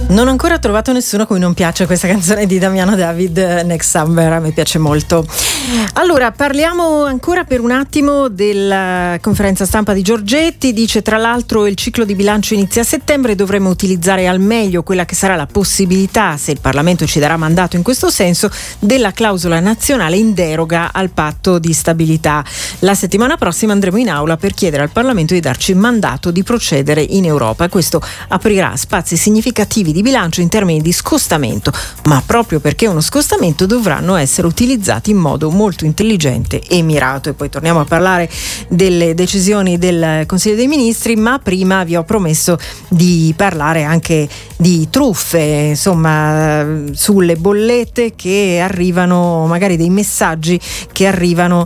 Non ho ancora trovato nessuno a cui non piace questa canzone di Damiano David, Next Summer, a me piace molto. Allora, parliamo ancora per un attimo della conferenza stampa di Giorgetti. Dice, tra l'altro, il ciclo di bilancio inizia a settembre e dovremo utilizzare al meglio quella che sarà la possibilità, se il Parlamento ci darà mandato in questo senso, della clausola nazionale in deroga al patto di stabilità. La settimana prossima andremo in aula per chiedere al Parlamento di darci il mandato di procedere in Europa, e questo aprirà spazi significativi di bilancio in termini di scostamento, ma proprio perché è uno scostamento dovranno essere utilizzati in modo molto intelligente e mirato. E poi torniamo a parlare delle decisioni del Consiglio dei Ministri, ma prima vi ho promesso di parlare anche di truffe, insomma, sulle bollette che arrivano, magari dei messaggi che arrivano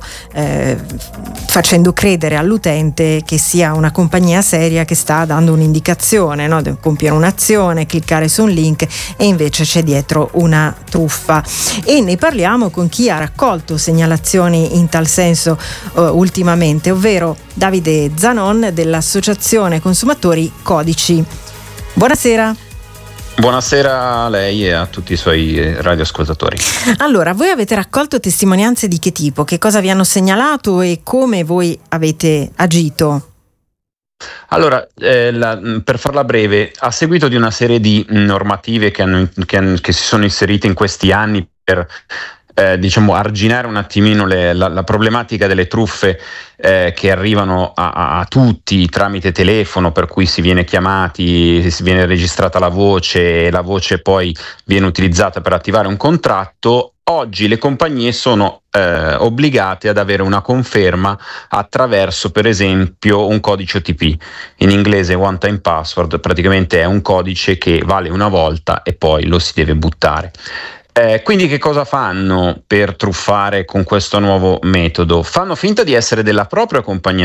facendo credere all'utente che sia una compagnia seria che sta dando un'indicazione, no? Deve compiere un'azione, cliccare su un link, e invece c'è dietro una truffa. E ne parliamo con chi ha raccolto segnalazioni in tal senso ultimamente, ovvero Davide Zanon dell'Associazione Consumatori Codici. Buonasera. Buonasera a lei e a tutti i suoi radioascoltatori. Allora, voi avete raccolto testimonianze di che tipo? Che cosa vi hanno segnalato e come voi avete agito? Allora, per farla breve, a seguito di una serie di normative che si sono inserite in questi anni per arginare un attimino la problematica delle truffe che arrivano a tutti tramite telefono, per cui si viene chiamati, si viene registrata la voce e la voce poi viene utilizzata per attivare un contratto. Oggi le compagnie sono obbligate ad avere una conferma attraverso, per esempio, un codice OTP, in inglese one time password. Praticamente è un codice che vale una volta e poi lo si deve buttare. Quindi che cosa fanno per truffare con questo nuovo metodo? Fanno finta di essere della propria compagnia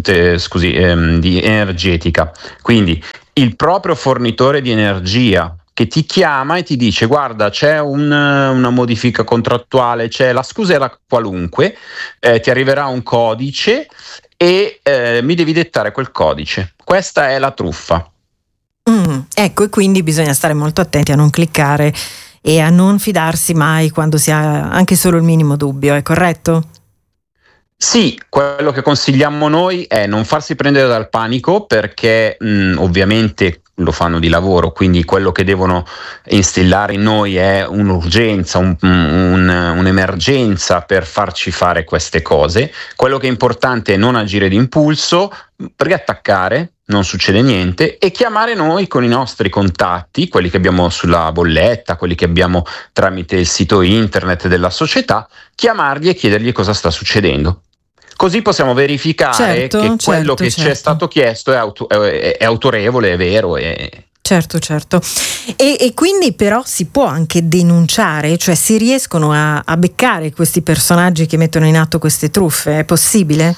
di energetica, quindi il proprio fornitore di energia, che ti chiama e ti dice: guarda, c'è una modifica contrattuale, c'è la scusa, era qualunque, ti arriverà un codice e mi devi dettare quel codice. Questa è la truffa. Ecco, e quindi bisogna stare molto attenti a non cliccare e a non fidarsi mai quando si ha anche solo il minimo dubbio, è corretto? Sì, quello che consigliamo noi è non farsi prendere dal panico, perché ovviamente lo fanno di lavoro, quindi quello che devono instillare in noi è un'urgenza, un'emergenza per farci fare queste cose. Quello che è importante è non agire d'impulso, riattaccare, non succede niente, e chiamare noi con i nostri contatti, quelli che abbiamo sulla bolletta, quelli che abbiamo tramite il sito internet della società, chiamarli e chiedergli cosa sta succedendo. Così possiamo verificare che quello che ci è stato chiesto è autorevole, è vero. Certo. E quindi però si può anche denunciare, cioè si riescono a beccare questi personaggi che mettono in atto queste truffe? È possibile?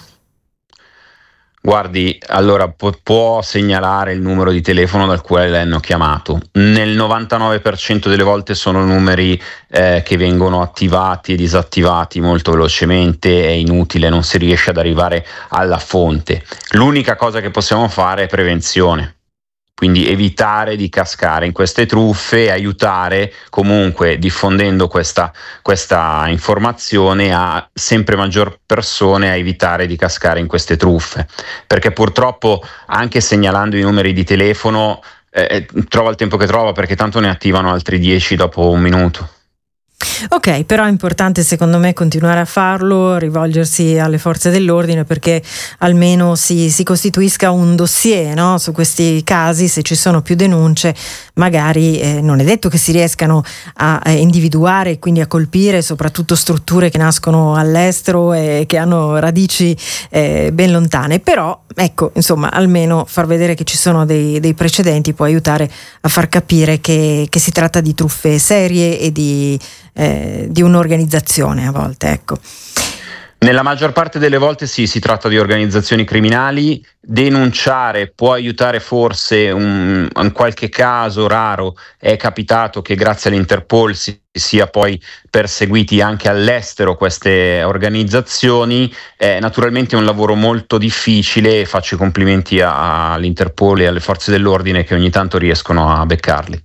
Guardi, allora può segnalare il numero di telefono dal quale l'hanno chiamato. Nel 99% delle volte sono numeri che vengono attivati e disattivati molto velocemente, è inutile, non si riesce ad arrivare alla fonte. L'unica cosa che possiamo fare è prevenzione. Quindi evitare di cascare in queste truffe e aiutare comunque, diffondendo questa informazione, a sempre maggior persone a evitare di cascare in queste truffe, perché purtroppo anche segnalando i numeri di telefono trova il tempo che trova, perché tanto ne attivano altri 10 dopo un minuto. Ok, però è importante secondo me continuare a farlo, rivolgersi alle forze dell'ordine, perché almeno si costituisca un dossier, no? Su questi casi. Se ci sono più denunce, magari non è detto che si riescano a individuare e quindi a colpire soprattutto strutture che nascono all'estero e che hanno radici ben lontane, però ecco, insomma, almeno far vedere che ci sono dei precedenti può aiutare a far capire che si tratta di truffe serie e di un'organizzazione a volte, ecco. Nella maggior parte delle volte sì, si tratta di organizzazioni criminali. Denunciare può aiutare forse, in qualche caso raro è capitato che grazie all'Interpol si sia poi perseguiti anche all'estero queste organizzazioni. Naturalmente è un lavoro molto difficile e faccio i complimenti all'Interpol e alle forze dell'ordine che ogni tanto riescono a beccarli.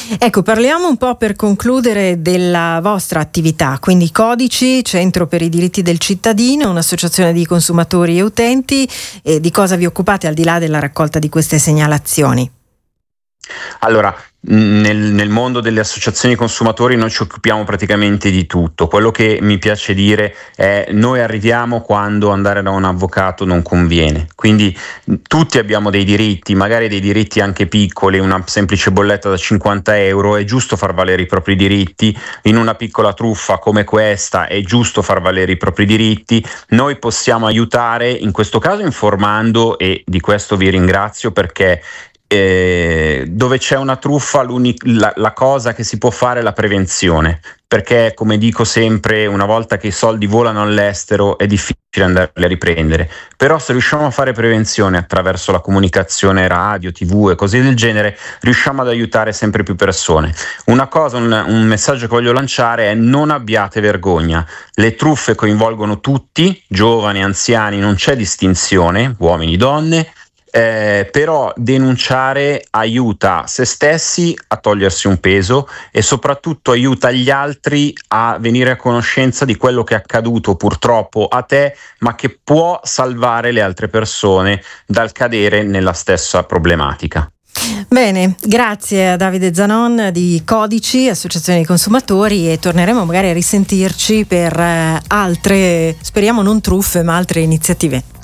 Ecco, parliamo un po' per concludere della vostra attività, quindi Codici, Centro per i diritti del cittadino, un'associazione di consumatori e utenti, e di cosa vi occupate al di là della raccolta di queste segnalazioni? Allora, nel mondo delle associazioni consumatori noi ci occupiamo praticamente di tutto. Quello che mi piace dire è: noi arriviamo quando andare da un avvocato non conviene. Quindi tutti abbiamo dei diritti, magari dei diritti anche piccoli, una semplice bolletta da 50 euro, è giusto far valere i propri diritti. In una piccola truffa come questa è giusto far valere i propri diritti. Noi possiamo aiutare, in questo caso informando, e di questo vi ringrazio, perché dove c'è una truffa la cosa che si può fare è la prevenzione, perché, come dico sempre, una volta che i soldi volano all'estero è difficile andarli a riprendere. Però se riusciamo a fare prevenzione attraverso la comunicazione radio, TV e cose del genere, riusciamo ad aiutare sempre più persone. Una cosa, un messaggio che voglio lanciare è: non abbiate vergogna. Le truffe coinvolgono tutti, giovani, anziani, non c'è distinzione, uomini, donne. Però denunciare aiuta se stessi a togliersi un peso e soprattutto aiuta gli altri a venire a conoscenza di quello che è accaduto purtroppo a te, ma che può salvare le altre persone dal cadere nella stessa problematica. Bene, grazie a Davide Zanon di Codici, Associazione dei Consumatori, e torneremo magari a risentirci per altre, speriamo non truffe, ma altre iniziative.